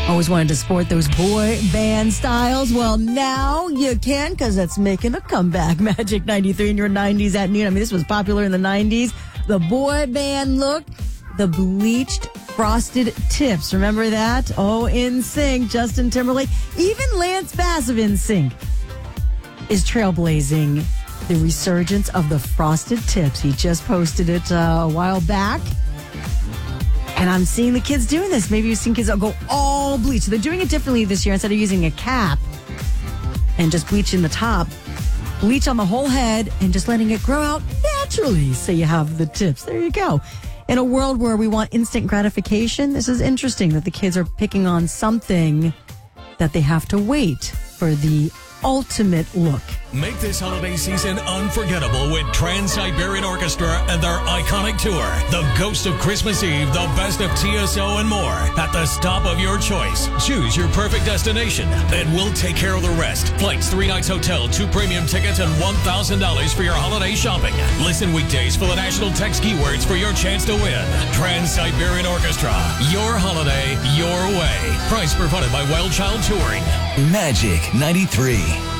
Always wanted to sport those boy band styles. Well, now you can because it's making a comeback. Magic 93 in your 90s at noon. I mean, this was popular in the 90s. The boy band look, the bleached frosted tips. Remember that? Oh, NSYNC, Justin Timberlake, even Lance Bass of NSYNC is trailblazing the resurgence of the frosted tips. He just posted it a while back. And I'm seeing the kids doing this. Maybe you've seen kids go all bleach. So they're doing it differently this year. Instead of using a cap and just bleaching the top, bleach on the whole head and just letting it grow out naturally. So you have the tips. There you go. In a world where we want instant gratification, this is interesting that the kids are picking on something that they have to wait for the ultimate look. Make this holiday season unforgettable with Trans-Siberian Orchestra and their iconic tour, The Ghost of Christmas Eve, The Best of TSO, and more at the stop of your choice. Choose your perfect destination, and we'll take care of the rest. Flights, 3 nights hotel, 2 premium tickets, and $1,000 for your holiday shopping. Listen weekdays for the national text keywords for your chance to win. Trans-Siberian Orchestra, your holiday, your way. Price provided by Wild Child Touring. Magic 93.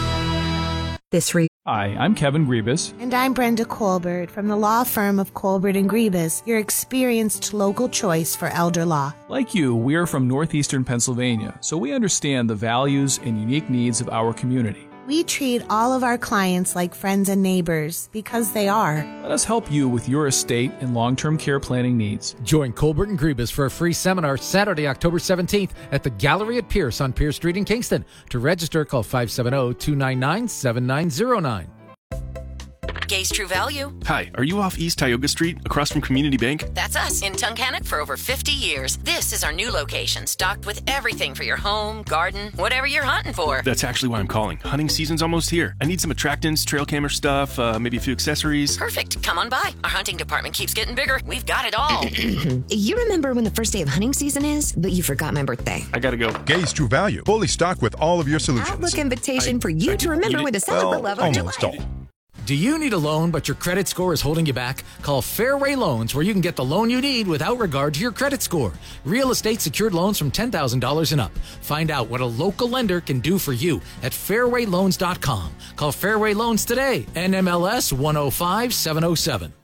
Hi, I'm Kevin Griebus. And I'm Brenda Colbert from the law firm of Colbert and Griebus, your experienced local choice for elder law. Like you, we are from northeastern Pennsylvania, so we understand the values and unique needs of our community. We treat all of our clients like friends and neighbors because they are. Let us help you with your estate and long-term care planning needs. Join Colbert and Griebus for a free seminar Saturday, October 17th at the Gallery at Pierce on Pierce Street in Kingston. To register, call 570-299-7909. Gay's True Value. Hi, are you off East Tioga Street, across from Community Bank? That's us in Tunkhannock for over 50 years. This is our new location, stocked with everything for your home, garden, whatever you're hunting for. That's actually why I'm calling. Hunting season's almost here. I need some attractants, trail camera stuff, maybe a few accessories. Perfect. Come on by. Our hunting department keeps getting bigger. We've got it all. You remember when the first day of hunting season is, but you forgot my birthday. I gotta go. Gay's True Value, fully stocked with all of your solutions. Outlook invitation for you to remember when December 11th. Almost all. Do you need a loan, but your credit score is holding you back? Call Fairway Loans, where you can get the loan you need without regard to your credit score. Real estate secured loans from $10,000 and up. Find out what a local lender can do for you at fairwayloans.com. Call Fairway Loans today, NMLS 105707.